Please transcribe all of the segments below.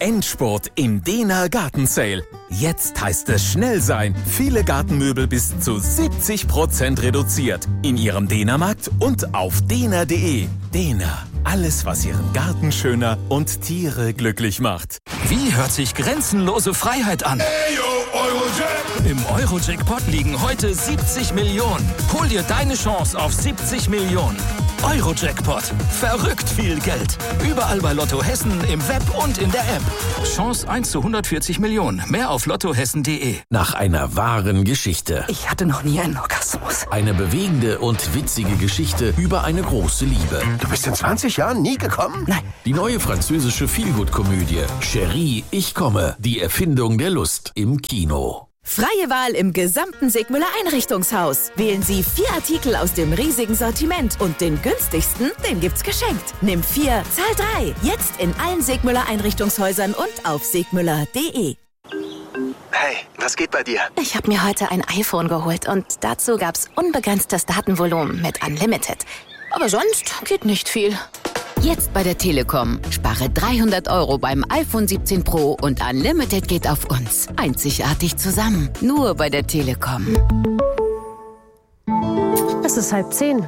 Endspurt im Dehner Gartensale. Jetzt heißt es schnell sein. Viele Gartenmöbel bis zu 70% reduziert. In Ihrem Dehnermarkt und auf dehner.de. Dehner. Alles, was Ihren Garten schöner und Tiere glücklich macht. Wie hört sich grenzenlose Freiheit an? Im Eurojackpot liegen heute 70 Millionen. Hol dir deine Chance auf 70 Millionen. Eurojackpot. Verrückt viel Geld. Überall bei Lotto Hessen, im Web und in der App. Chance 1 zu 140 Millionen. Mehr auf lottohessen.de. Nach einer wahren Geschichte. Ich hatte noch nie einen Orgasmus. Eine bewegende und witzige Geschichte über eine große Liebe. Du bist in 20 Jahren nie gekommen? Nein. Die neue französische Feelgood-Komödie Chérie, ich komme. Die Erfindung der Lust im Kino. Freie Wahl im gesamten Sigmüller Einrichtungshaus. Wählen Sie 4 Artikel aus dem riesigen Sortiment und den günstigsten, den gibt's geschenkt. Nimm 4, zahl 3. Jetzt in allen Sigmüller Einrichtungshäusern und auf sigmüller.de. Hey, was geht bei dir? Ich habe mir heute ein iPhone geholt und dazu gab's unbegrenztes Datenvolumen mit Unlimited. Aber sonst geht nicht viel. Jetzt bei der Telekom. Spare 300 € beim iPhone 17 Pro und Unlimited geht auf uns. Einzigartig zusammen. Nur bei der Telekom. Es ist 9:30.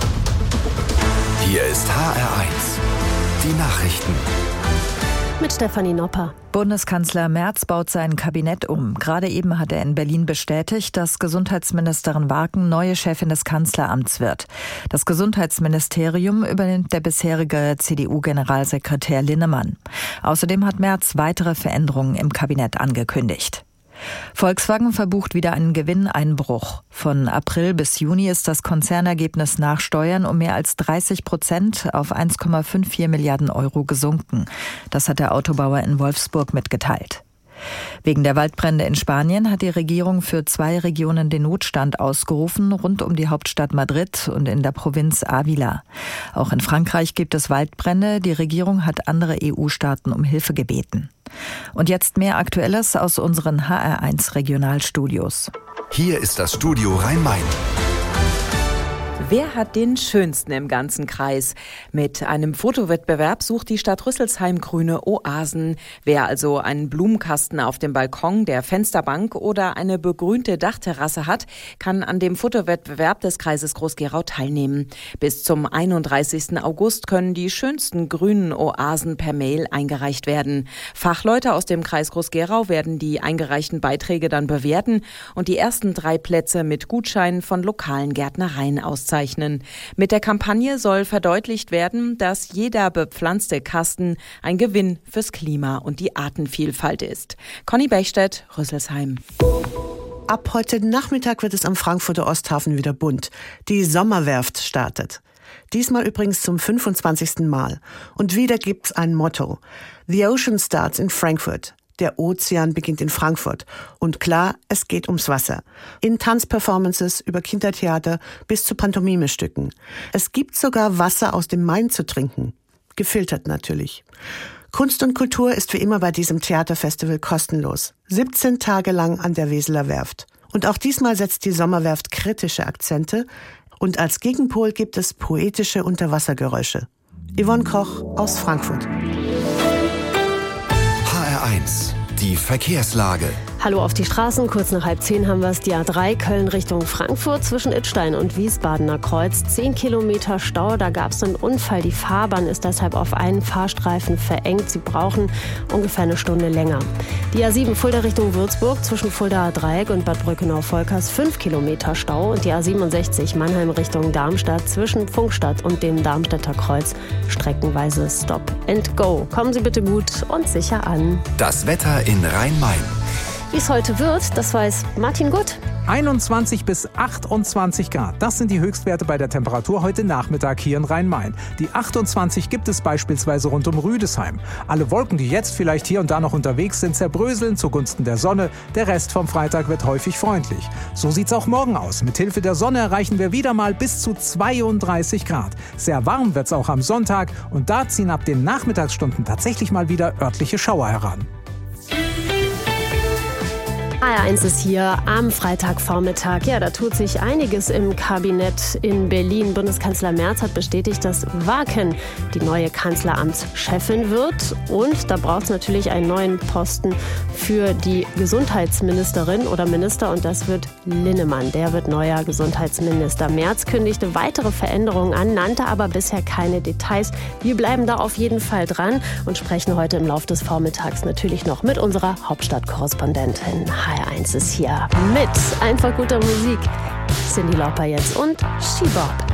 Hier ist HR1. Die Nachrichten. Mit Stefanie Nopper. Bundeskanzler Merz baut sein Kabinett um. Gerade eben hat er in Berlin bestätigt, dass Gesundheitsministerin Warken neue Chefin des Kanzleramts wird. Das Gesundheitsministerium übernimmt der bisherige CDU-Generalsekretär Linnemann. Außerdem hat Merz weitere Veränderungen im Kabinett angekündigt. Volkswagen verbucht wieder einen Gewinneinbruch. Von April bis Juni ist das Konzernergebnis nach Steuern um mehr als 30% auf 1,54 Milliarden € gesunken. Das hat der Autobauer in Wolfsburg mitgeteilt. Wegen der Waldbrände in Spanien hat die Regierung für 2 Regionen den Notstand ausgerufen, rund um die Hauptstadt Madrid und in der Provinz Ávila. Auch in Frankreich gibt es Waldbrände. Die Regierung hat andere EU-Staaten um Hilfe gebeten. Und jetzt mehr Aktuelles aus unseren HR1 Regionalstudios. Hier ist das Studio Rhein-Main. Wer hat den schönsten im ganzen Kreis? Mit einem Fotowettbewerb sucht die Stadt Rüsselsheim grüne Oasen. Wer also einen Blumenkasten auf dem Balkon der Fensterbank oder eine begrünte Dachterrasse hat, kann an dem Fotowettbewerb des Kreises Groß-Gerau teilnehmen. Bis zum 31. August können die schönsten grünen Oasen per Mail eingereicht werden. Fachleute aus dem Kreis Groß-Gerau werden die eingereichten Beiträge dann bewerten und die ersten 3 Plätze mit Gutscheinen von lokalen Gärtnereien auszeichnen. Mit der Kampagne soll verdeutlicht werden, dass jeder bepflanzte Kasten ein Gewinn fürs Klima und die Artenvielfalt ist. Conny Bechstedt, Rüsselsheim. Ab heute Nachmittag wird es am Frankfurter Osthafen wieder bunt. Die Sommerwerft startet. Diesmal übrigens zum 25. Mal. Und wieder gibt's ein Motto. The Ocean starts in Frankfurt. Der Ozean beginnt in Frankfurt. Und klar, es geht ums Wasser. In Tanzperformances, über Kindertheater bis zu Pantomimestücken. Es gibt sogar Wasser aus dem Main zu trinken. Gefiltert natürlich. Kunst und Kultur ist wie immer bei diesem Theaterfestival kostenlos. 17 Tage lang an der Weseler Werft. Und auch diesmal setzt die Sommerwerft kritische Akzente. Und als Gegenpol gibt es poetische Unterwassergeräusche. Yvonne Koch aus Frankfurt. HR1, die Verkehrslage. Hallo auf die Straßen, kurz nach 9:30 haben wir es. Die A3 Köln Richtung Frankfurt zwischen Idstein und Wiesbadener Kreuz. 10 Kilometer Stau, da gab es einen Unfall. Die Fahrbahn ist deshalb auf einen Fahrstreifen verengt. Sie brauchen ungefähr eine Stunde länger. Die A7 Fulda Richtung Würzburg zwischen Fuldaer Dreieck und Bad Brückenau-Volkers 5 Kilometer Stau. Und die A67 Mannheim Richtung Darmstadt zwischen Funkstadt und dem Darmstädter Kreuz streckenweise Stop and Go. Kommen Sie bitte gut und sicher an. Das Wetter in Rhein-Main. Wie es heute wird, das weiß Martin Gutt. 21 bis 28 Grad. Das sind die Höchstwerte bei der Temperatur heute Nachmittag hier in Rhein-Main. Die 28 gibt es beispielsweise rund um Rüdesheim. Alle Wolken, die jetzt vielleicht hier und da noch unterwegs sind, zerbröseln zugunsten der Sonne. Der Rest vom Freitag wird häufig freundlich. So sieht's auch morgen aus. Mit Hilfe der Sonne erreichen wir wieder mal bis zu 32 Grad. Sehr warm wird's auch am Sonntag und da ziehen ab den Nachmittagsstunden tatsächlich mal wieder örtliche Schauer heran. HR1 ist hier am Freitagvormittag. Ja, da tut sich einiges im Kabinett in Berlin. Bundeskanzler Merz hat bestätigt, dass Waken die neue Kanzleramtschefin wird. Und da braucht es natürlich einen neuen Posten für die Gesundheitsministerin oder Minister. Und das wird Linnemann. Der wird neuer Gesundheitsminister. Merz kündigte weitere Veränderungen an, nannte aber bisher keine Details. Wir bleiben da auf jeden Fall dran und sprechen heute im Laufe des Vormittags natürlich noch mit unserer Hauptstadtkorrespondentin. HR1 ist hier mit einfach guter Musik. Cyndi Lauper jetzt und She Bop.